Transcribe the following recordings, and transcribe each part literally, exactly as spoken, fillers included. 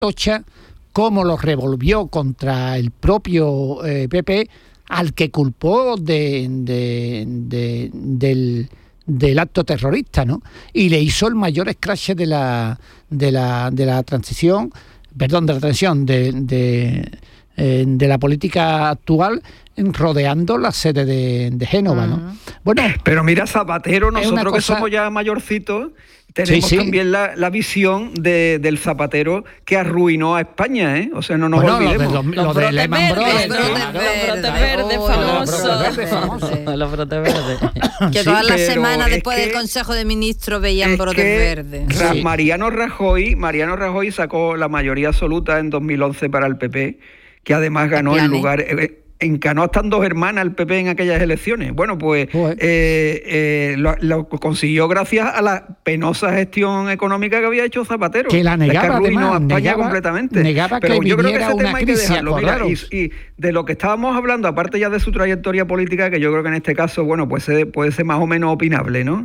tocha cómo lo revolvió contra el propio eh, P P, al que culpó de, de, de, del, del acto terrorista, ¿no? Y le hizo el mayor escrache de la, de la, de la transición, perdón, de la transición, de, de, eh, de la política actual, rodeando la sede de, de Génova, ¿no? Uh-huh. Bueno, pero mira, Zapatero, nosotros cosa... que somos ya mayorcitos, tenemos sí, sí. también la, la visión de, del Zapatero que arruinó a España, ¿eh? O sea, no nos bueno, olvidemos. Lo de, lo, lo de Lehman Brothers. Los brotes verdes famosos. Los brotes verdes. Que sí, todas las semanas después que, del Consejo de Ministros veían brotes verdes. Sí. Mariano Rajoy, Mariano Rajoy sacó la mayoría absoluta en dos mil once para el P P, que además ganó el lugar... Eh, encanó hasta dos hermanas el P P en aquellas elecciones. Bueno, pues eh, eh, lo, lo consiguió gracias a la penosa gestión económica que había hecho Zapatero. Que la negaba, que arruinó además, a España negaba, completamente. Negaba Pero que yo creo que ese una tema hay que crisis, dejarlo. Mira, y, y de lo que estábamos hablando, aparte ya de su trayectoria política, que yo creo que en este caso, bueno, pues puede, puede ser más o menos opinable, ¿no?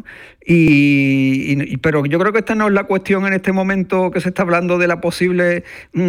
Y, y, pero yo creo que esta no es la cuestión en este momento que se está hablando de la posible,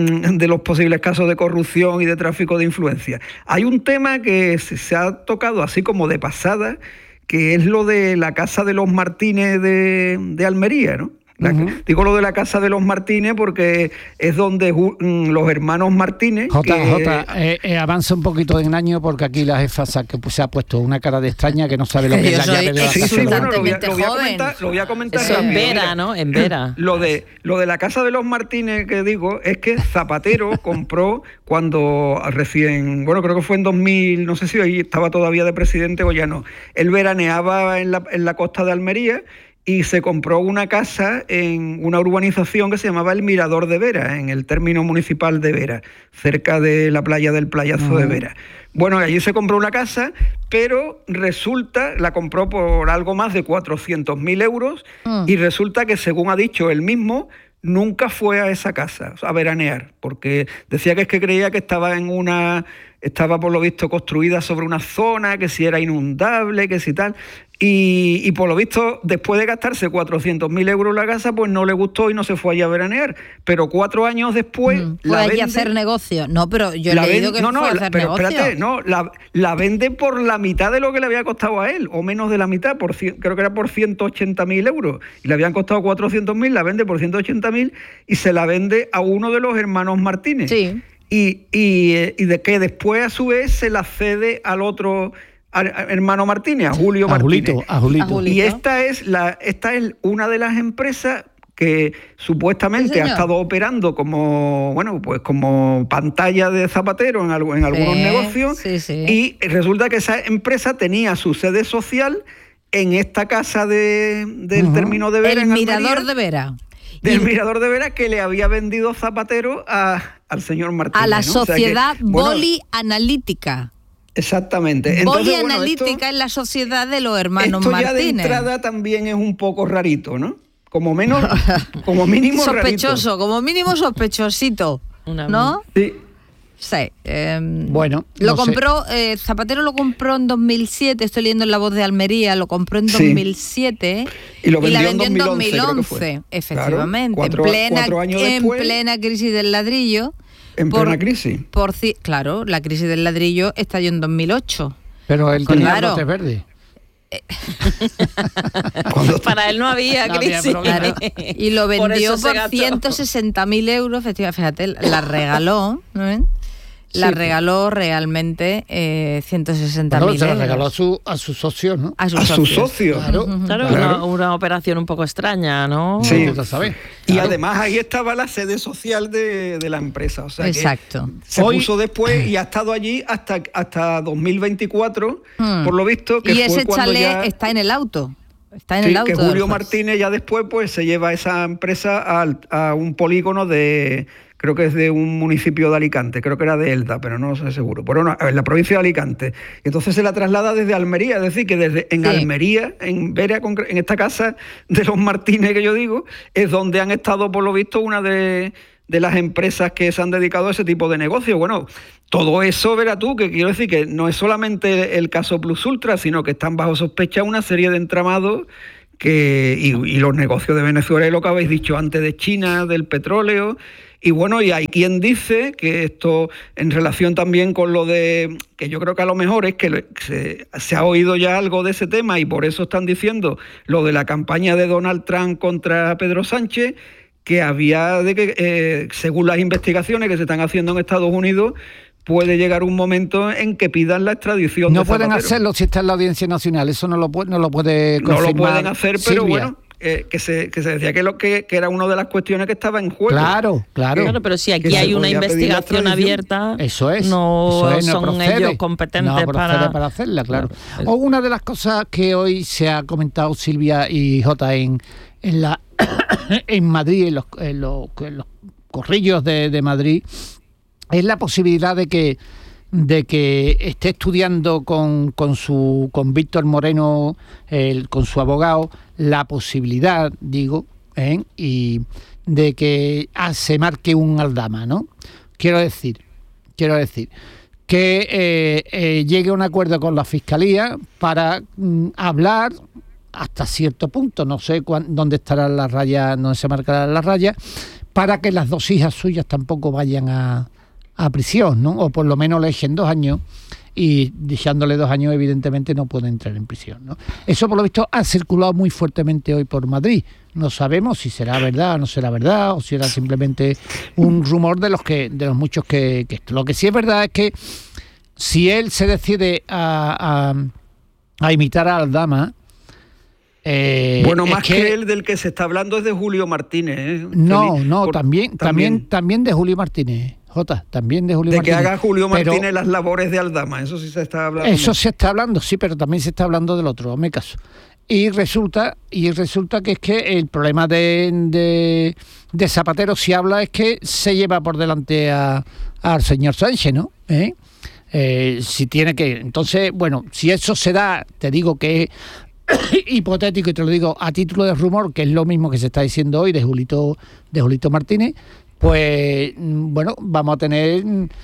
de los posibles casos de corrupción y de tráfico de influencia. Hay un tema que se ha tocado así como de pasada, que es lo de la Casa de los Martínez de, de Almería, ¿no? La, uh-huh. Digo lo de la Casa de los Martínez porque es donde uh, los hermanos Martínez... Jota, que... Jota, eh, eh, avanza un poquito en año porque aquí la jefa se ha, que, pues, se ha puesto una cara de extraña que no sabe lo que es la llave de la sí, casa. Sí, bueno, lo voy a, lo voy a comentar, lo voy a comentar Eso rápido. En Vera, ¿no? En Vera. Lo de, lo de la Casa de los Martínez que digo es que Zapatero compró cuando recién... Bueno, creo que fue en dos mil, no sé si ahí estaba todavía de presidente o ya no. Él veraneaba en la, en la costa de Almería y se compró una casa en una urbanización que se llamaba El Mirador de Vera, en el término municipal de Vera, cerca de la playa del Playazo uh-huh. de Vera. Bueno, allí se compró una casa, pero resulta, la compró por algo más de cuatrocientos mil euros uh-huh. y resulta que, según ha dicho él mismo, nunca fue a esa casa a veranear, porque decía que es que creía que estaba en una... Estaba, por lo visto, construida sobre una zona, que si era inundable, que si tal... Y, y por lo visto, después de gastarse cuatrocientos mil euros la casa, pues no le gustó y no se fue allí a veranear. Pero cuatro años después... Mm, fue allí a hacer negocio. No, pero yo he leído que no, no, fue a la, hacer pero negocio. Espérate, no, la, la vende por la mitad de lo que le había costado a él, o menos de la mitad, por creo que era por ciento ochenta mil euros. Y le habían costado cuatrocientos mil, la vende por ciento ochenta mil y se la vende a uno de los hermanos Martínez. Sí. Y, y, y de que después, a su vez, se la cede al otro... hermano Martínez, a Julio a Martínez. Julito, a Julito. A Julito. Y esta es la esta es una de las empresas que supuestamente ¿Sí, ha estado operando como bueno pues como pantalla de Zapatero en, algo, en algunos sí, negocios sí, sí. Y resulta que esa empresa tenía su sede social en esta casa de, del uh-huh. término de Vera. El en Mirador Almería, de Vera. Del y... Mirador de Vera, que le había vendido Zapatero a, al señor Martínez. A la ¿no? sociedad o sea que, bueno, Boli Analítica. Exactamente. Entonces, Boli bueno, Analítica esto, es la sociedad de los hermanos esto Martínez. Esto ya de entrada también es un poco rarito, ¿no? Como menos, como mínimo sospechoso, rarito. como mínimo sospechosito, ¿no? Sí. Sí. Eh, bueno, lo no compró, eh, Zapatero lo compró en dos mil siete, estoy leyendo en La Voz de Almería, lo compró en dos mil siete sí. y, lo y la vendió en dos mil once, efectivamente, claro, cuatro, en, plena, cuatro años en después, plena crisis del ladrillo. En por, plena crisis. Por, claro, la crisis del ladrillo estalló en dos mil ocho. Pero él tenía claro. brotes verdes. Para él no había crisis. No había claro. Y lo vendió por, por ciento sesenta mil euros. Fíjate, la regaló, ¿no? La sí, regaló realmente eh, ciento sesenta mil bueno, euros. Se la regaló a su, a su socio, ¿no? A su a socio. Su socio. Claro, uh-huh. claro, claro. Una, una operación un poco extraña, ¿no? Sí, lo sabes. Y claro. además ahí estaba la sede social de, de la empresa. O sea, exacto. Que se Hoy, puso después y ha estado allí hasta, hasta dos mil veinticuatro, hmm. por lo visto. Que y fue ese chalet ya... está en el auto. Está en sí, el auto. Que Julio Martínez ya después pues se lleva esa empresa a, a un polígono de... Creo que es de un municipio de Alicante, creo que era de Elda, pero no sé seguro. Pero no, en la provincia de Alicante. Entonces se la traslada desde Almería, es decir, que desde en sí. Almería, en Vera, en esta casa de los Martínez que yo digo, es donde han estado, por lo visto, una de, de las empresas que se han dedicado a ese tipo de negocio. Bueno, todo eso, verás tú, que quiero decir que no es solamente el caso Plus Ultra, sino que están bajo sospecha una serie de entramados que y, y los negocios de Venezuela, lo que habéis dicho antes de China, del petróleo. Y bueno, y hay quien dice que esto, en relación también con lo de, que yo creo que a lo mejor es que se, se ha oído ya algo de ese tema y por eso están diciendo lo de la campaña de Donald Trump contra Pedro Sánchez, que había de que, eh, según las investigaciones que se están haciendo en Estados Unidos, puede llegar un momento en que pidan la extradición. No de pueden Zapatero. hacerlo si está en la Audiencia Nacional, eso no lo puede, no lo puede confirmar. No lo pueden hacer, pero Silvia. bueno, eh, que, se, que se decía que, lo, que, que era una de las cuestiones que estaba en juego. Claro, claro. Claro, pero si aquí Que hay se una podía pedir la investigación extradición. abierta, Eso es. no eso es, no son procede. ellos competentes no procede para... para hacerla, claro. Claro. O una de las cosas que hoy se ha comentado Silvia y Jota en, en, la, en Madrid, en los, en los, en los corrillos de, de Madrid, es la posibilidad de que de que esté estudiando con, con su con Víctor Moreno, el, con su abogado, la posibilidad, digo, ¿eh? y de que ah, se marque un Aldama, ¿no? Quiero decir, quiero decir que eh, eh, llegue a un acuerdo con la Fiscalía para mm, hablar hasta cierto punto, no sé cuán, dónde estarán las rayas, dónde se marcarán las rayas, para que las dos hijas suyas tampoco vayan a a prisión, ¿no? O por lo menos le echen dos años y dejándole dos años evidentemente no puede entrar en prisión, ¿no? Eso por lo visto ha circulado muy fuertemente hoy por Madrid. No sabemos si será verdad o no será verdad o si era simplemente un rumor de los que de los muchos que, que esto. Lo que sí es verdad es que si él se decide a, a, a imitar a Aldama, Eh, bueno, más que, que él del que se está hablando es de Julio Martínez. ¿eh? No, Feliz, no, por, también, también, también de Julio Martínez. Jota, también de Julio de Martínez. De que haga Julio Martínez pero, las labores de Aldama, eso sí se está hablando. Eso se está hablando, sí, pero también se está hablando del otro, hazme caso. Y resulta, y resulta que es que el problema de, de, de Zapatero, si habla, es que se lleva por delante a, al señor Sánchez, ¿no? ¿Eh? Eh, si tiene que... Entonces, bueno, si eso se da, te digo que es hipotético y te lo digo a título de rumor, que es lo mismo que se está diciendo hoy de Julito, de Julito Martínez, pues bueno, vamos a tener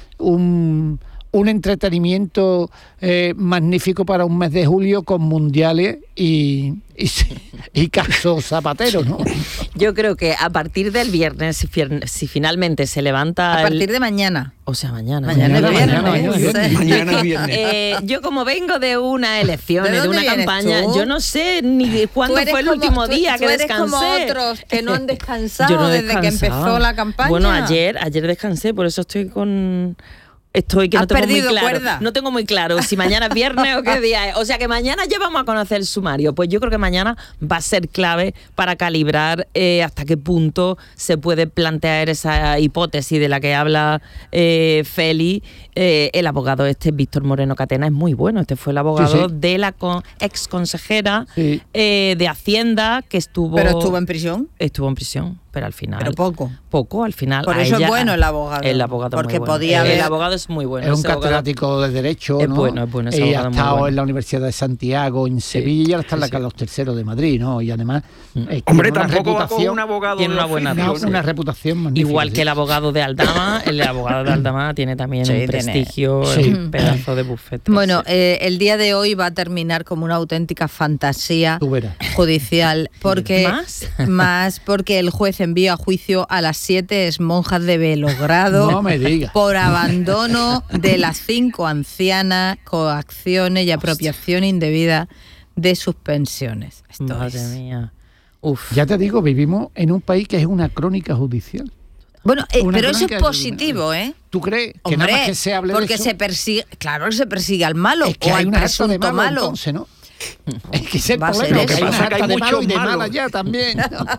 un, un entretenimiento eh, magnífico para un mes de julio con mundiales y, y, y caso Zapatero, ¿no? Yo creo que a partir del viernes, si, si finalmente se levanta... A partir el... de mañana. O sea, mañana. Mañana, mañana, viernes. mañana, mañana, mañana es viernes. Eh, yo como vengo de una elección, ¿De de, dónde una vienes campaña, tú? yo no sé ni cuándo fue el como, último tú, día tú que eres descansé. como otros que no han descansado Yo no he desde que descansado. empezó la campaña. Bueno, ayer, ayer descansé, por eso estoy con... Estoy que no ¿Has tengo muy perdido claro. cuerda? No tengo muy claro si mañana es viernes o qué día es. O sea que mañana ya vamos a conocer el sumario. Pues yo creo que mañana va a ser clave para calibrar eh, hasta qué punto se puede plantear esa hipótesis de la que habla eh, Feli. Eh, el abogado este, Víctor Moreno Catena, es muy bueno. Este fue el abogado sí, sí. de la con, ex consejera sí. eh, de Hacienda que estuvo... Pero estuvo en prisión. Estuvo en prisión, pero al final... Pero poco. Poco, al final. Por a eso ella, es bueno el abogado. El abogado porque muy bueno. podía el, haber... el abogado es muy bueno. Es un ese abogado- catedrático de Derecho, Es ¿no? bueno, es bueno, ese Y ha abogado es muy estado bueno. en la Universidad de Santiago, en Sevilla, y ahora está en la sí. Carlos tercero de Madrid, ¿no? Y además... eh, Hombre, tiene una tampoco va con reputación- un abogado tiene de una buena oficio, Una, ¿no? una reputación magnífica. Igual sí. que el abogado de Aldama, el abogado de Aldama tiene también Sí, un tiene. prestigio, Sí. es un pedazo de bufete. Bueno, sí. eh, el día de hoy va a terminar como una auténtica fantasía Tú verás. judicial. Porque, ¿Más? Más porque el juez envió a juicio a las siete monjas de Belogrado No me digas. por abandono de las cinco ancianas, coacciones y apropiación indebida de sus pensiones. Esto Madre es. mía. Uf. Ya te digo, vivimos en un país que es una crónica judicial. Bueno, eh, Una pero eso es crónica- positivo, ¿eh? ¿Tú crees que Hombre, nada más que se hable porque de eso? se persigue, claro, se persigue al malo Es que o hay al una harta de presunto malo, malo. entonces, ¿no? Es que es el Va a ser problema, eso. que hay Lo que una pasa es que harta hay de malo y muchos de malos. mala ya también.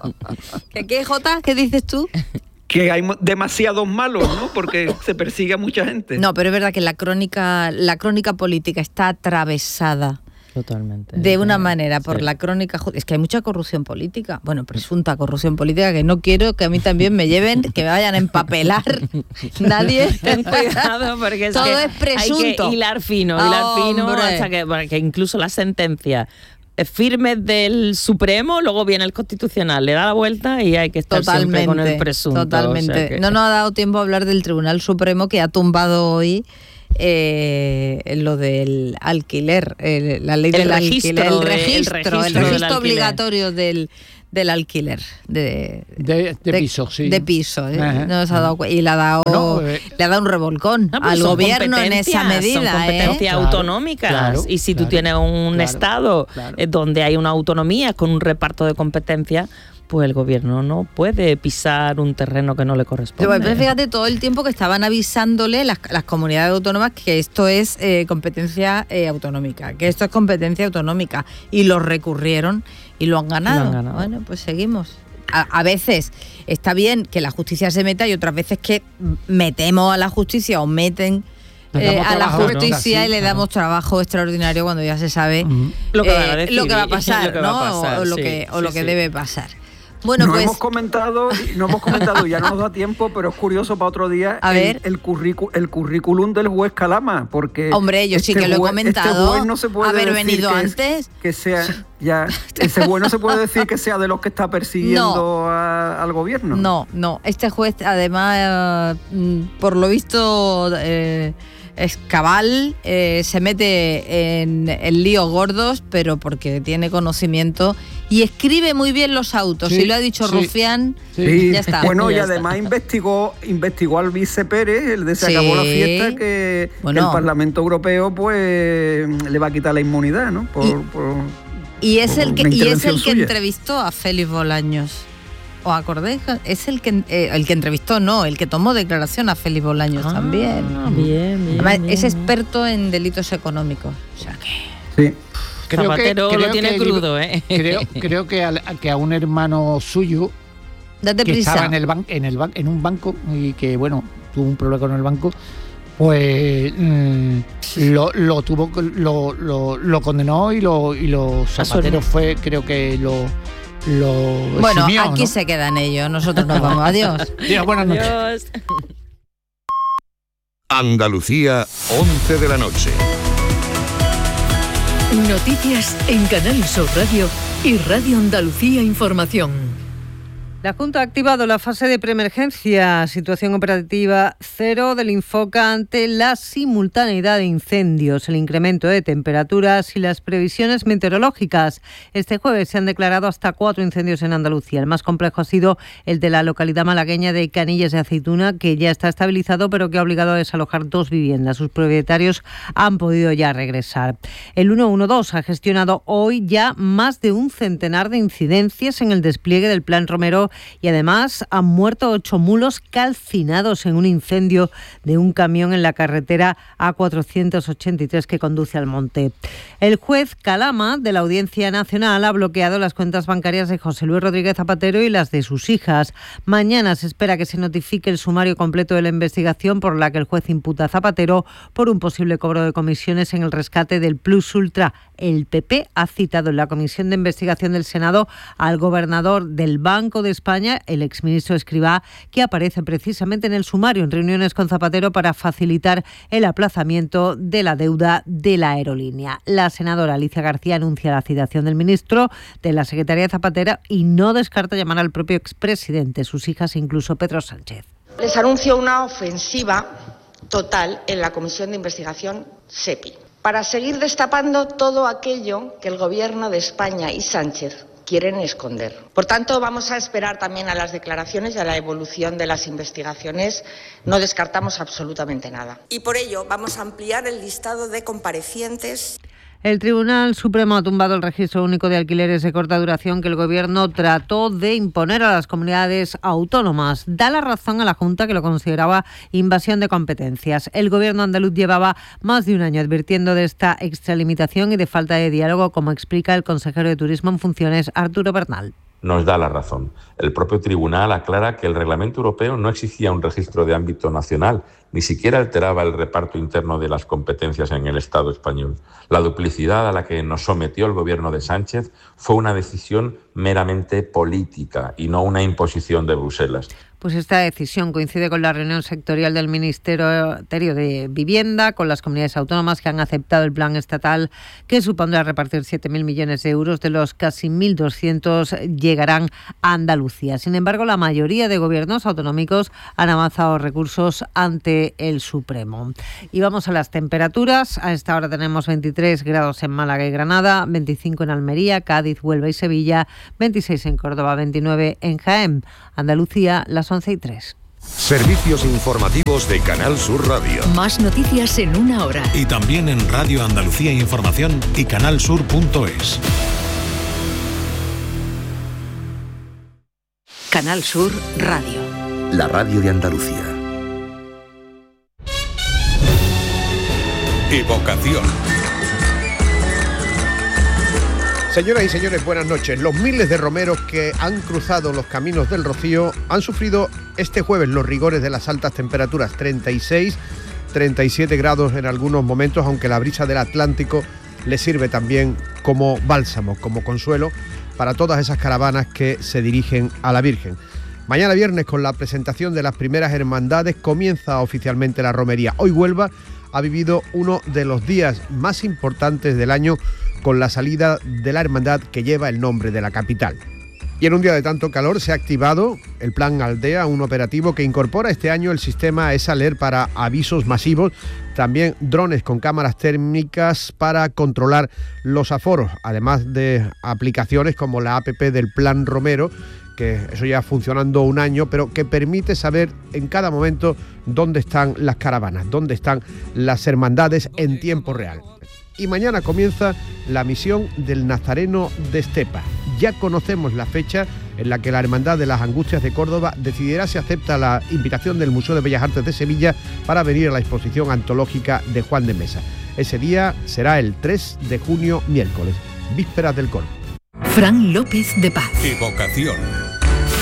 ¿Qué, qué, Jota? ¿Qué dices tú? Que hay mo- demasiados malos, ¿no? Porque se persigue a mucha gente. No, pero es verdad que la crónica, la crónica política está atravesada Totalmente. de una manera por Sí. la crónica ju- es que hay mucha corrupción política, bueno, presunta corrupción política, que no quiero que a mí también me lleven, que me vayan a empapelar nadie. Ten cuidado porque es Todo que es hay presunto. que hilar fino, hilar fino Hombre. hasta que, para que incluso la sentencia firmes del Supremo, luego viene el Constitucional, le da la vuelta y hay que estar Totalmente, siempre con el presunto. totalmente. o sea que- No nos ha dado tiempo a hablar del Tribunal Supremo que ha tumbado hoy eh, lo del alquiler, el- la ley El del registro alquiler, el de- el registro, el registro registro, del alquiler. obligatorio del del alquiler de, de, de, de piso, sí. De piso, ¿eh? No se ha dado, y le ha dado, no, eh, le ha dado un revolcón no, al gobierno en esa medida. Son competencias ¿eh? autonómicas. Claro, y si claro, tú tienes un claro, estado claro. donde hay una autonomía con un reparto de competencias, pues el gobierno no puede pisar un terreno que no le corresponde. Pero fíjate todo el tiempo que estaban avisándole las, las comunidades autónomas que esto es eh, competencia eh, autonómica, que esto es competencia autonómica, y lo recurrieron y lo han ganado. Lo han ganado. Bueno, pues seguimos. A, a veces está bien que la justicia se meta y otras veces que metemos a la justicia o meten Eh, a la justicia, ¿no? Y le damos trabajo extraordinario cuando ya se sabe uh-huh. lo, que eh, decir, lo que va a pasar, lo que ¿no? va a pasar, o lo sí, que, o sí, lo que sí. debe pasar. Bueno, no pues hemos comentado, no hemos comentado, ya no nos da tiempo, pero es curioso para otro día a el, ver. el, curricu, el currículum del juez Calama, porque hombre, yo este sí que lo he juez, comentado. Este juez no se puede haber decir venido que antes. Es, que sea ya ese juez no se puede decir que sea de los que está persiguiendo no. a, al gobierno. No, no. Este juez, además, eh, por lo visto. Eh, Es cabal, eh, se mete en, en líos gordos, pero porque tiene conocimiento y escribe muy bien los autos. Sí, y lo ha dicho sí, Rufián, sí. ya está. Bueno, ya y está. además investigó investigó al vice Pérez, el de Se Sí. acabó la fiesta, que, bueno. que el Parlamento Europeo pues le va a quitar la inmunidad, ¿no? Por, y, por, y es el que, por y es el que suya. entrevistó a Félix Bolaños. ¿Os acordáis? Es el que eh, el que entrevistó, no, el que tomó declaración a Félix Bolaños ah, también. Bien, bien. Además, bien. es experto en delitos económicos. O sea que. Sí. Creo Zapatero que, creo lo tiene que, crudo, ¿eh? Creo, creo que, al, que a un hermano suyo Date que prisa. estaba en el ban, en el ban, en un banco y que bueno tuvo un problema con el banco, pues mmm, lo, lo tuvo lo, lo, lo condenó y lo y los Zapatero fue creo que lo lo bueno, eximió, aquí ¿no? se quedan ellos, nosotros nos vamos. Adiós. Dios, buenas noches. Adiós. Andalucía, once de la noche. Noticias en Canal Sur Radio y Radio Andalucía Información. La Junta ha activado la fase de preemergencia, situación operativa cero del Infoca ante la simultaneidad de incendios, el incremento de temperaturas y las previsiones meteorológicas. Este jueves se han declarado hasta cuatro incendios en Andalucía. El más complejo ha sido el de la localidad malagueña de Canillas de Aceituna, que ya está estabilizado, pero que ha obligado a desalojar dos viviendas. Sus propietarios han podido ya regresar. El ciento doce ha gestionado hoy ya más de un centenar de incidencias en el despliegue del Plan Romero y además han muerto ocho mulos calcinados en un incendio de un camión en la carretera A cuatrocientos ochenta y tres que conduce al monte. El juez Calama de la Audiencia Nacional ha bloqueado las cuentas bancarias de José Luis Rodríguez Zapatero y las de sus hijas. Mañana se espera que se notifique el sumario completo de la investigación por la que el juez imputa a Zapatero por un posible cobro de comisiones en el rescate del Plus Ultra. El P P ha citado en la Comisión de Investigación del Senado al gobernador del Banco de España, el exministro Escrivá, que aparece precisamente en el sumario en reuniones con Zapatero para facilitar el aplazamiento de la deuda de la aerolínea. La senadora Alicia García anuncia la citación del ministro de la Secretaría de Zapatero y no descarta llamar al propio expresidente, sus hijas e incluso Pedro Sánchez. Les anuncio una ofensiva total en la Comisión de Investigación SEPI, para seguir destapando todo aquello que el Gobierno de España y Sánchez quieren esconder. Por tanto, vamos a esperar también a las declaraciones y a la evolución de las investigaciones. No descartamos absolutamente nada. Y por ello vamos a ampliar el listado de comparecientes. El Tribunal Supremo ha tumbado el registro único de alquileres de corta duración que el Gobierno trató de imponer a las comunidades autónomas. Da la razón a la Junta, que lo consideraba invasión de competencias. El Gobierno andaluz llevaba más de un año advirtiendo de esta extralimitación y de falta de diálogo, como explica el consejero de Turismo en funciones, Arturo Bernal. Nos da la razón. El propio tribunal aclara que el reglamento europeo no exigía un registro de ámbito nacional, ni siquiera alteraba el reparto interno de las competencias en el Estado español. La duplicidad a la que nos sometió el gobierno de Sánchez fue una decisión meramente política y no una imposición de Bruselas. Pues esta decisión coincide con la reunión sectorial del Ministerio de Vivienda con las comunidades autónomas que han aceptado el plan estatal que supondrá repartir siete mil millones de euros, de los casi mil doscientos llegarán a Andalucía. Sin embargo, la mayoría de gobiernos autonómicos han avanzado recursos ante el Supremo. Y vamos a las temperaturas. A esta hora tenemos veintitrés grados en Málaga y Granada, veinticinco en Almería, Cádiz, Huelva y Sevilla, veintiséis en Córdoba, veintinueve en Jaén. Andalucía, las once y tres. Servicios informativos de Canal Sur Radio. Más noticias en una hora. Y también en Radio Andalucía Información y canalsur punto es. Canal Sur Radio. La radio de Andalucía. Evocación. Señoras y señores, buenas noches. Los miles de romeros que han cruzado los caminos del Rocío han sufrido este jueves los rigores de las altas temperaturas, treinta y seis, treinta y siete grados en algunos momentos, aunque la brisa del Atlántico les sirve también como bálsamo, como consuelo para todas esas caravanas que se dirigen a la Virgen. Mañana viernes, con la presentación de las primeras hermandades, comienza oficialmente la romería. Hoy Huelva ha vivido uno de los días más importantes del año con la salida de la hermandad que lleva el nombre de la capital. Y en un día de tanto calor se ha activado el Plan Aldea, un operativo que incorpora este año el sistema ESALER para avisos masivos, también drones con cámaras térmicas para controlar los aforos, además de aplicaciones como la app del Plan Romero, que eso ya funcionando un año, pero que permite saber en cada momento dónde están las caravanas, dónde están las hermandades en tiempo real. Y mañana comienza la misión del Nazareno de Estepa. Ya conocemos la fecha en la que la Hermandad de las Angustias de Córdoba decidirá si acepta la invitación del Museo de Bellas Artes de Sevilla para venir a la exposición antológica de Juan de Mesa. Ese día será el tres de junio, miércoles, vísperas del Corpus. Fran López de Paz. Evocación.